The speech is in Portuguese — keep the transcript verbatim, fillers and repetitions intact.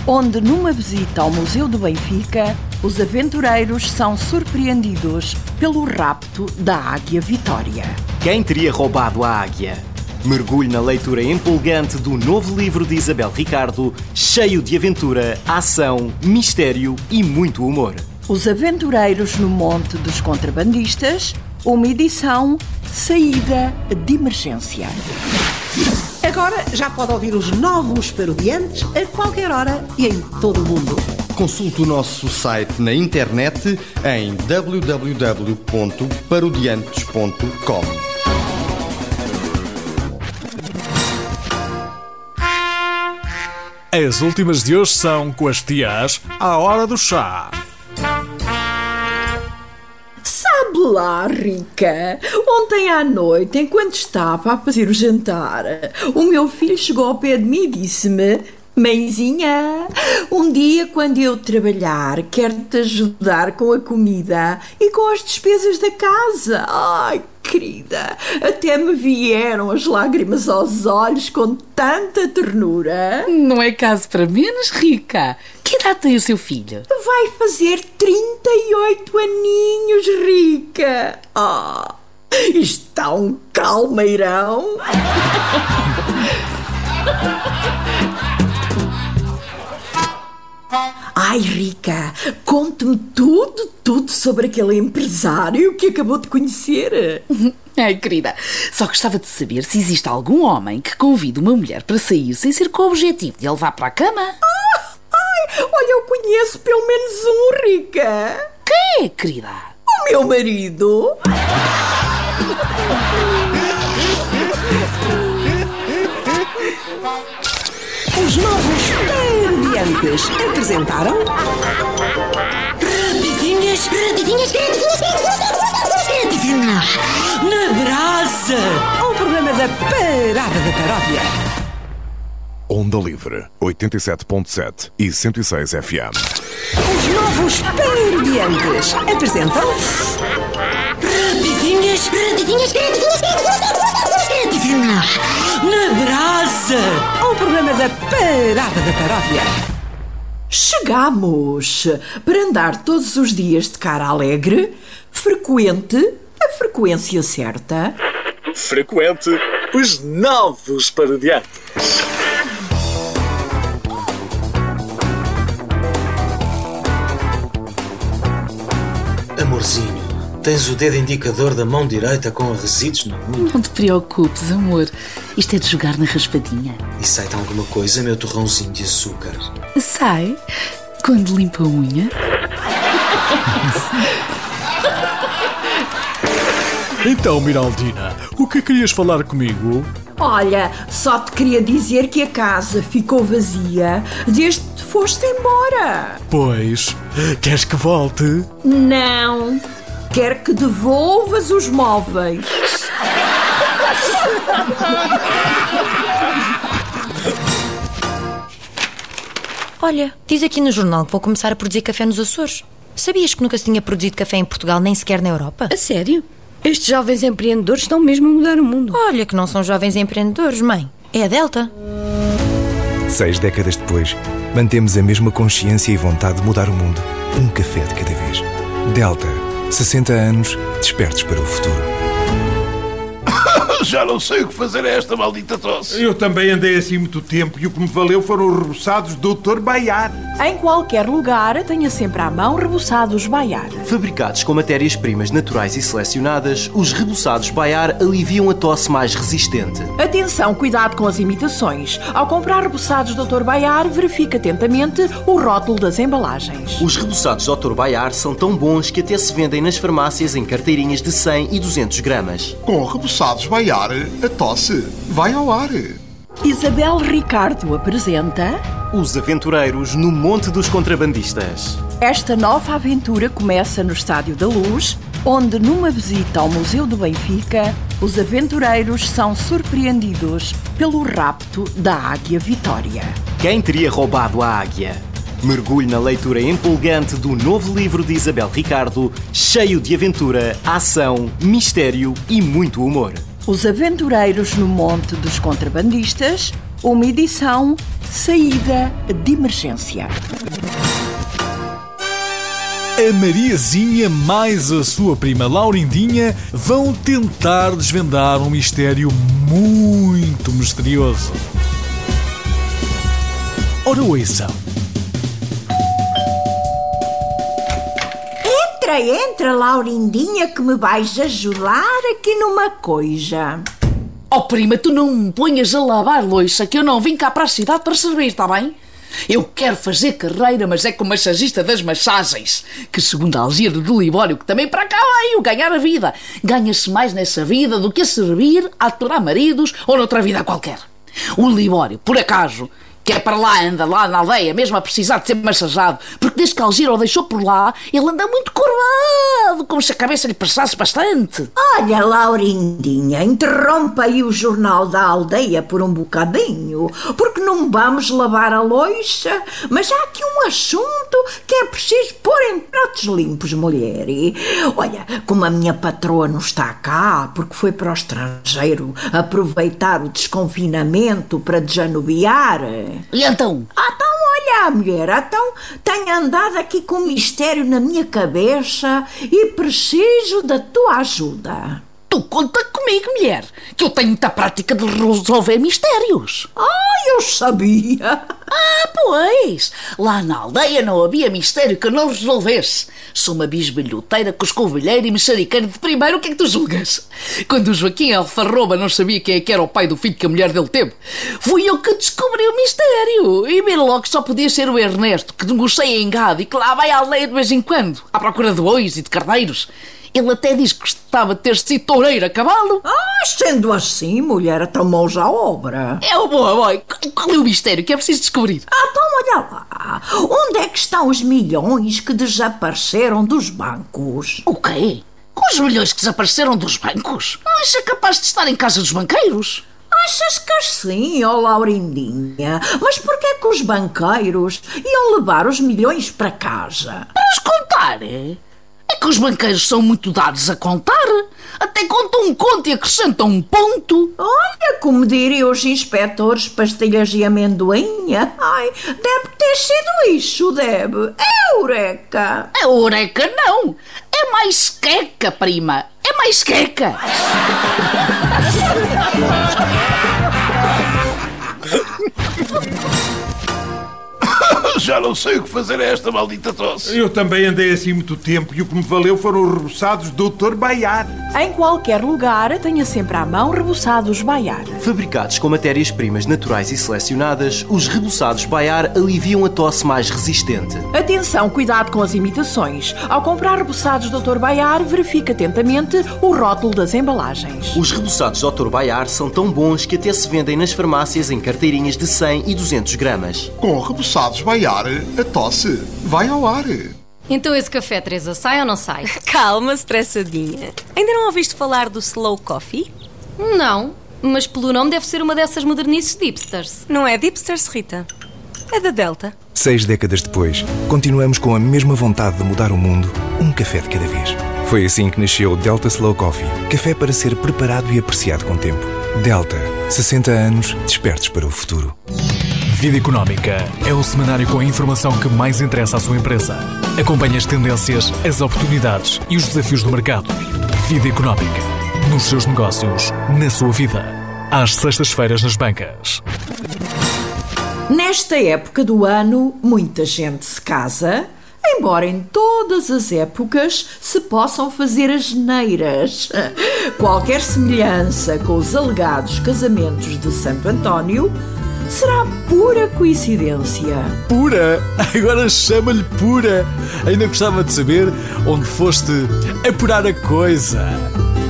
onde numa visita ao Museu do Benfica, os aventureiros são surpreendidos pelo rapto da Águia Vitória. Quem teria roubado a águia? Mergulhe na leitura empolgante do novo livro de Isabel Ricardo, cheio de aventura, ação, mistério e muito humor. Os Aventureiros no Monte dos Contrabandistas, uma edição saída de emergência. Agora já pode ouvir os novos Parodiantes a qualquer hora e em todo o mundo. Consulte o nosso site na internet em w w w ponto parodiantes ponto com. As últimas de hoje são com as tias à hora do chá. Sabe lá, Rica, ontem à noite, enquanto estava a fazer o jantar, o meu filho chegou ao pé de mim e disse-me: mãezinha, um dia quando eu trabalhar, quero-te ajudar com a comida e com as despesas da casa. Ai, querida, até me vieram as lágrimas aos olhos com tanta ternura. Não é caso para menos, Rica. Que idade tem o seu filho? Vai fazer trinta e oito aninhos, Rica. Ah, isto está um calmeirão. Ai, Rica, conte-me tudo, tudo sobre aquele empresário que acabou de conhecer. Ai, querida, só gostava de saber se existe algum homem que convide uma mulher para sair sem ser com o objetivo de a levar para a cama. Ah, ai, olha, eu conheço pelo menos um, Rica. Quem é, querida? O meu marido. Os novos Parodiantes apresentaram... Rapidinhas, rapidinhas, rapidinhas, rapidinhas, na brasa. Um programa da Parada da Paródia. Onda Livre, oitenta e sete ponto sete e cento e seis F M. Os novos Parodiantes apresentam... Rapidinhas, rapidinhas, rapidinhas, rapidinhas, na brasa. Um programa da Parada da Paródia. Chegamos para andar todos os dias de cara alegre, frequente, a frequência certa. Frequente, os novos Parodiantes. Amorzinho, tens o dedo indicador da mão direita com resíduos na unha? Não te preocupes, amor. Isto é de jogar na raspadinha. E sai-te alguma coisa, meu torrãozinho de açúcar? Sai quando limpa a unha. Então, Miraldina, o que querias falar comigo? Olha, só te queria dizer que a casa ficou vazia desde que foste embora. Pois, queres que volte? Não, quero que devolvas os móveis. Olha, diz aqui no jornal que vou começar a produzir café nos Açores. Sabias que nunca se tinha produzido café em Portugal, nem sequer na Europa? A sério? Estes jovens empreendedores estão mesmo a mudar o mundo. Olha que não são jovens empreendedores, mãe. É a Delta. Seis décadas depois, mantemos a mesma consciência e vontade de mudar o mundo. Um café de cada vez. Delta. sessenta anos, despertos para o futuro. Já não sei o que fazer a esta maldita tosse. Eu também andei assim muito tempo e o que me valeu foram os reboçados doutor Baiar. Em qualquer lugar, tenha sempre à mão reboçados Baiar. Fabricados com matérias-primas naturais e selecionadas, os reboçados Baiar aliviam a tosse mais resistente. Atenção, cuidado com as imitações. Ao comprar reboçados doutor Baiar, verifique atentamente o rótulo das embalagens. Os reboçados doutor Baiar são tão bons que até se vendem nas farmácias em carteirinhas de cem e duzentos gramas. Com reboçados Baiar, a tosse vai ao ar. Isabel Ricardo apresenta... Os Aventureiros no Monte dos Contrabandistas. Esta nova aventura começa no Estádio da Luz, onde numa visita ao Museu do Benfica, os aventureiros são surpreendidos pelo rapto da Águia Vitória. Quem teria roubado a águia? Mergulhe na leitura empolgante do novo livro de Isabel Ricardo, cheio de aventura, ação, mistério e muito humor. Os Aventureiros no Monte dos Contrabandistas, uma edição Saída de emergência. A Mariazinha mais a sua prima Laurindinha vão tentar desvendar um mistério muito misterioso. Ora, ouçam. Entra, entra, Laurindinha, que me vais ajudar aqui numa coisa. Oh, prima, tu não me ponhas a lavar louça, que eu não vim cá para a cidade para servir, está bem? Eu quero fazer carreira, mas é como massagista das massagens, que segundo a Algirdo do Libório, que também para cá veio ganhar a vida. Ganha-se mais nessa vida do que a servir, a aturar maridos ou noutra vida qualquer. O Libório, por acaso, que é para lá, anda lá na aldeia, mesmo a precisar de ser massajado, porque desde que Algirdo o deixou por lá, ele anda muito curvado, como se a cabeça lhe passasse bastante. Olha, Laurindinha, interrompa aí o jornal da aldeia por um bocadinho, porque não vamos lavar a louça, mas há aqui um assunto que é preciso pôr em pratos limpos, mulher. E, olha, como a minha patroa não está cá, porque foi para o estrangeiro aproveitar o desconfinamento para desanuviar... E então? Ah, então, olha, mulher, então tenho andado aqui com um mistério na minha cabeça e preciso da tua ajuda. Tu conta comigo, mulher, que eu tenho muita prática de resolver mistérios. Ah, eu sabia. Ah, pois, lá na aldeia não havia mistério que eu não resolvesse. Sou uma bisbilhoteira, coscovilheira e mexeriqueira de primeiro, o que é que tu julgas? Quando o Joaquim Alfarroba não sabia quem é que era o pai do filho que a mulher dele teve, fui eu que descobri o mistério. E vi logo que só podia ser o Ernesto, que negociei em gado e que lá vai à aldeia de vez em quando, à procura de bois e de carneiros. Ele até diz que gostava de ter sido toureiro a cavalo. Ah, sendo assim, mulher, tomou já a obra. É o boa, boy. Qual é o mistério que é preciso descobrir? Ah, então olha lá. Onde é que estão os milhões que desapareceram dos bancos? O quê? Os milhões que desapareceram dos bancos? Não acha capaz de estar em casa dos banqueiros? Achas que assim, ó, Laurindinha? Mas porquê que os banqueiros iam levar os milhões para casa? Para os contar, é? É que os banqueiros são muito dados a contar. Até contam um conto e acrescentam um ponto. Olha, como diriam os inspectores pastilhas e amendoim. Ai, deve ter sido isso, deve. É eureka. É eureka, não. É mais queca, prima. É mais queca. Já não sei o que fazer a esta maldita tosse. Eu também andei assim muito tempo e o que me valeu foram os reboçados doutor Baiar. Em qualquer lugar, tenha sempre à mão reboçados Baiar. Fabricados com matérias-primas naturais e selecionadas, os reboçados Baiar aliviam a tosse mais resistente. Atenção, cuidado com as imitações. Ao comprar reboçados doutor Baiar, verifique atentamente o rótulo das embalagens. Os reboçados doutor Baiar são tão bons que até se vendem nas farmácias em carteirinhas de cem e duzentos gramas. Com reboçados Baiar, a tosse vai ao ar. Então esse café, Teresa, sai ou não sai? Calma, estressadinha. Ainda não ouviste falar do Slow Coffee? Não, mas pelo nome deve ser uma dessas modernices de hipsters. Não é de hipsters, Rita. É da Delta. Seis décadas depois, continuamos com a mesma vontade de mudar o mundo, um café de cada vez. Foi assim que nasceu o Delta Slow Coffee. Café para ser preparado e apreciado com tempo. Delta, sessenta anos, despertos para o futuro. Vida Económica é o semanário com a informação que mais interessa à sua empresa. Acompanhe as tendências, as oportunidades e os desafios do mercado. Vida Económica. Nos seus negócios, na sua vida. Às sextas-feiras nas bancas. Nesta época do ano, muita gente se casa, embora em todas as épocas se possam fazer asneiras. Qualquer semelhança com os alegados casamentos de Santo António será pura coincidência. Pura? Agora chama-lhe pura. Ainda gostava de saber onde foste apurar a coisa.